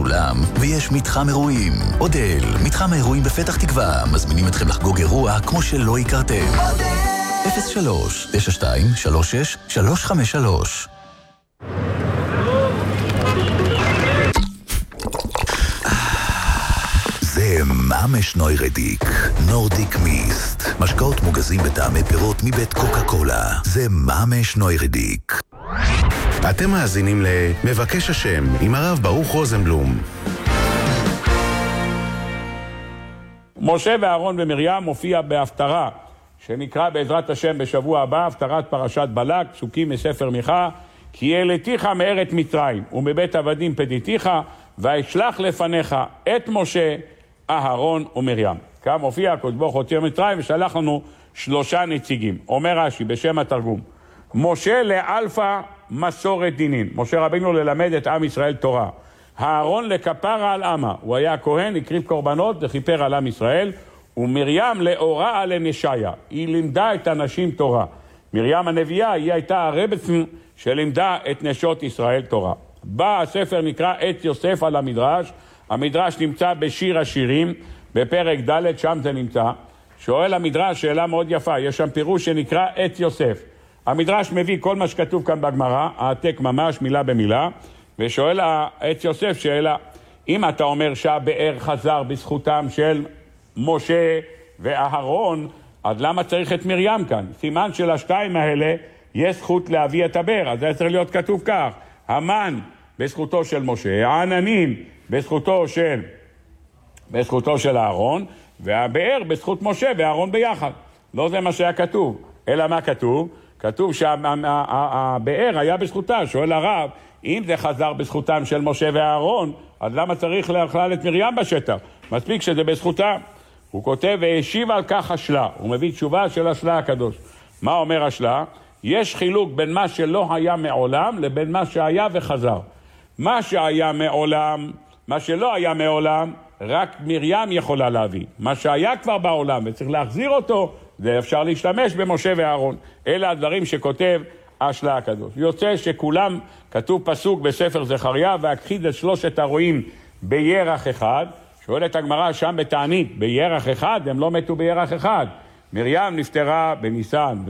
סולם, ויש מתחם אירועים. אודל, מתחם האירועים בפתח תקווה, מזמינים אתכם לחגוג אירוע כמו שלא הכרתם. 03-92-36-353. זה ממש נוירדיק, נורדיק מיסט. משקאות מוגזים בטעמי פירות מבית קוקה קולה. זה ממש נוירדיק. אתם מאזינים למבקש השם עם הרב ברוך רוזנבלום. משה ואהרון ומרים מופיע בהפטרה שנקרא בעזרת השם בשבוע הבא, הפטרת פרשת בלק, פסוקים מספר מיכה. כי העליתיך מארץ מצרים ומבית עבדים פדיתיך, ואשלח לפניך את משה, אהרון ומרים. כאן מופיע הקדוש ברוך הוא הוציא מצרים ושלח לנו 3 נציגים. אומר רש"י בשם התרגום, משה לאלפא מסורת דינין, משה רבינו ללמד את עם ישראל תורה. אהרון לכפרה על עמה, הוא היה כהן, הקריב קורבנות וכיפר על עם ישראל. ומרים לאורה לנשיה, היא לימדה את הנשים תורה. מרים הנביאה היא הייתה הרבצן שלימדה את נשות ישראל תורה. בא הספר נקרא עת יוסף על המדרש. המדרש נמצא בשיר השירים בפרק ד', שם זה נמצא. שואל המדרש שאלה מאוד יפה, יש שם פירוש שנקרא עת יוסף. המדרש מביא כל מה שכתוב כאן בגמרא, העתק ממש מילה במילה, ושואל עת יוסף שאלה, אם אתה אומר שהבאר חזר בזכותם של משה ואהרון, אז למה צריך את מרים כאן? סימן של השתיים האלה יש זכות להביא את הבאר, אז זה צריך להיות כתוב כך, המן בזכותו של משה, העננים בזכותו של אהרון, והבאר בזכות משה ואהרון ביחד. לא זה מה שהיה כתוב, אלא מה כתוב? כתוב שהבאר היה בזכותה. שואל הרב, אם זה חזר בזכותם של משה ואהרון, אז למה צריך להכלל את מרים בשטח? מספיק שזה בזכותה. הוא כותב, והשיב על כך השלה. הוא מביא תשובה של השלה הקדוש. מה אומר השלה? יש חילוק בין מה שלא היה מעולם לבין מה שהיה וחזר. מה שלא היה מעולם, רק מרים יכולה להביא. מה שהיה כבר בעולם וצריך להחזיר אותו, זה אפשר להשתמש במשה ואהרון. אלה הדברים שכותב השלה הקדוש. יוצא שכולם, כתוב פסוק בספר זכריה, והכחיד את 3 הרועים בירח אחד. שואלת הגמרא שם בתענית, בירח אחד, הם לא מתו בירח אחד. מרים נפטרה בניסן.